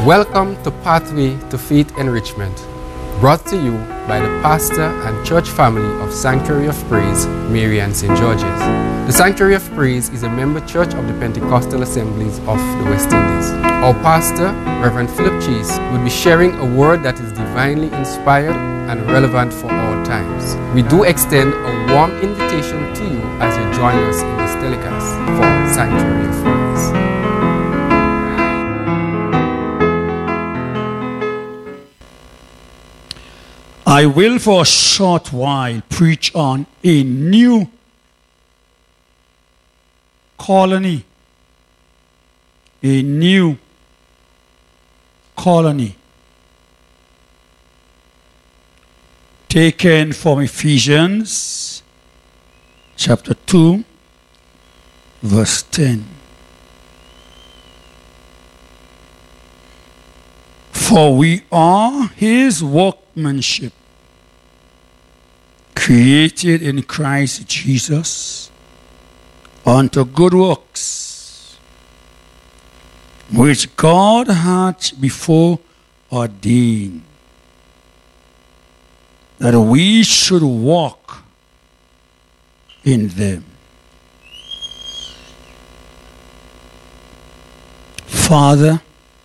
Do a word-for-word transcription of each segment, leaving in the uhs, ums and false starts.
Welcome to Pathway to Faith Enrichment, brought to you by the pastor and church family of Sanctuary of Praise, Mary and Saint George's. The Sanctuary of Praise is a member church of the Pentecostal Assemblies of the West Indies. Our pastor, Reverend Philip Chase, will be sharing a word that is divinely inspired and relevant for all times. We do extend a warm invitation to you as you join us in this telecast for Sanctuary of Praise. I will for a short while preach on a new colony. A new colony. Taken from Ephesians chapter two, verse ten. For we are his workmanship, created in Christ Jesus unto good works, which God had before ordained, that we should walk in them. Father,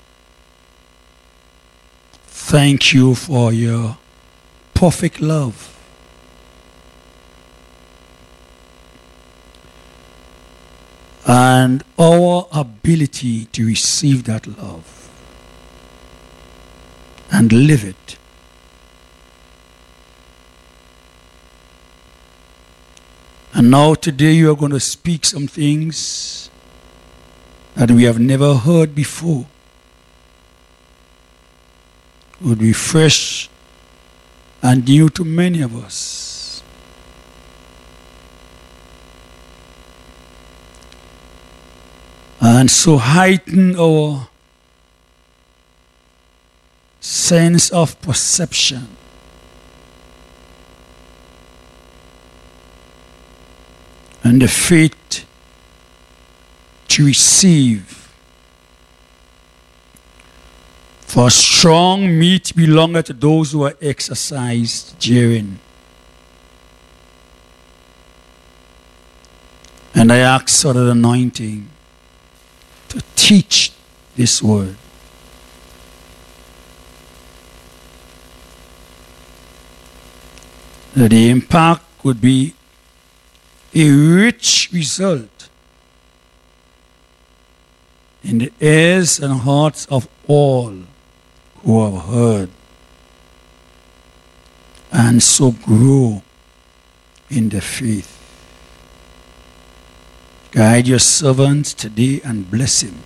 thank you for your perfect love. And our ability to receive that love and live it. And now today you are going to speak some things that we have never heard before. It would be fresh and new to many of us. And so heighten our sense of perception. And the faith to receive. For strong meat belongeth to those who are exercised therein. And I ask for the anointing to teach this word. That the impact would be a rich result in the ears and hearts of all who have heard, and so grow in the faith. Guide your servant today and bless him.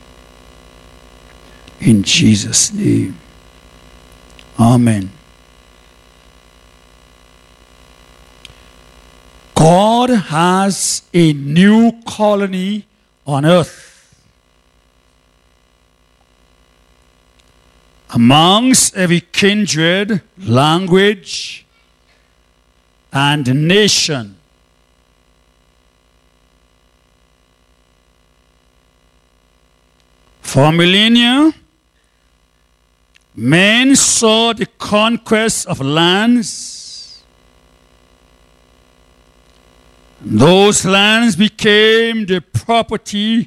In Jesus' name. Amen. God has a new colony on earth. Amongst every kindred, language, and nation. For millennia, men saw the conquest of lands. Those lands became the property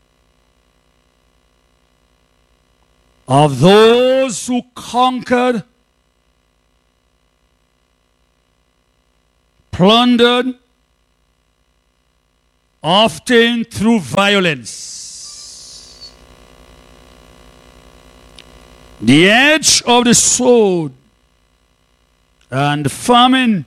of those who conquered, plundered, often through violence. The edge of the sword and famine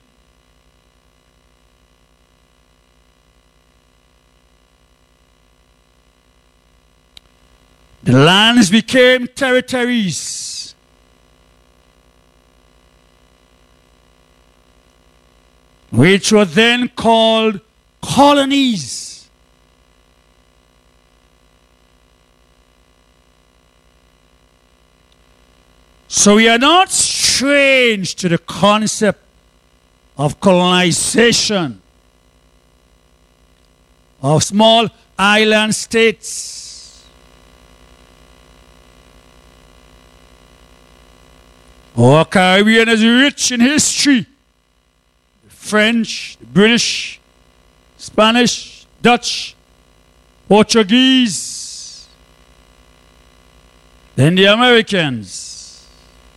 the lands became territories. Which were then called colonies. So we are not strange to the concept of colonization of small island states. Our Caribbean is rich in history. The French, the British, Spanish, Dutch, Portuguese, then the Americans.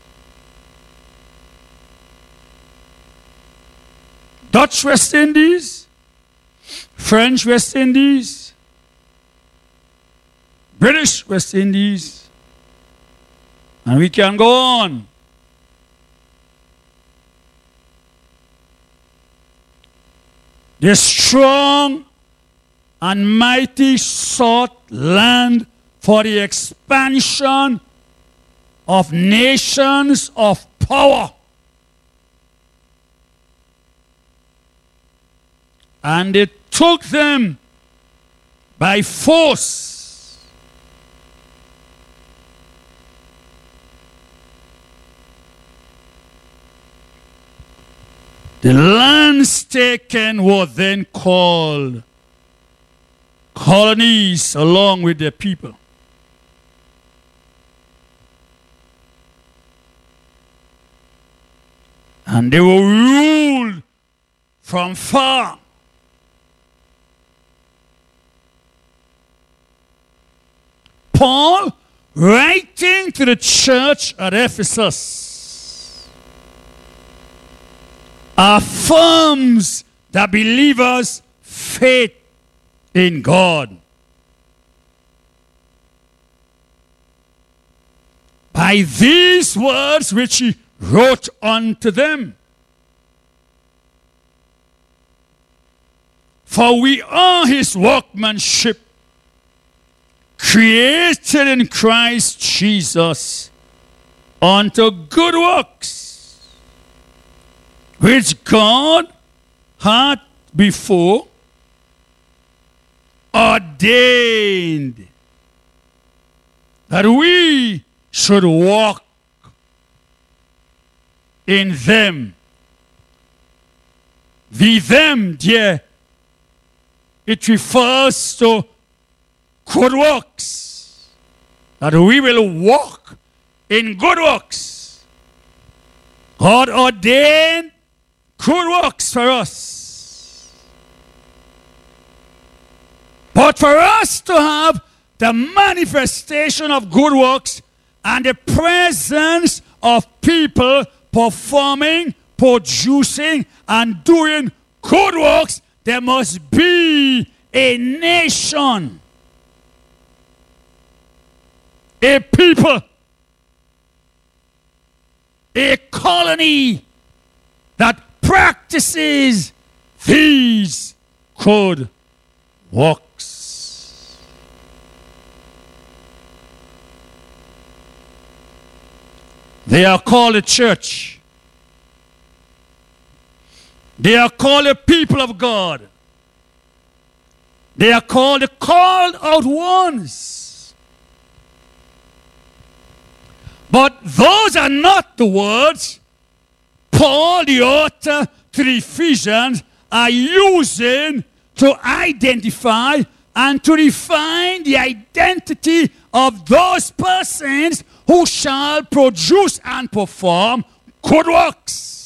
Dutch West Indies, French West Indies, British West Indies, and we can go on. The strong and mighty sought land for the expansion of nations of power. And it took them by force. The lands taken were then called colonies along with their people. And they were ruled from far. Paul, writing to the church at Ephesus, affirms the believers' faith in God. By these words which he wrote unto them. For we are his workmanship, created in Christ Jesus unto good works, which God had before ordained that we should walk in them. The them, dear, it refers to good works, that we will walk in good works. God ordained good works for us. But for us to have the manifestation of good works and the presence of people performing, producing, and doing good works, there must be a nation, a people, a colony that practices these good works. They are called a church. They are called a people of God. They are called the called out ones. But those are not the words Paul, the author to the Ephesians, are using to identify and to define the identity of those persons who shall produce and perform good works.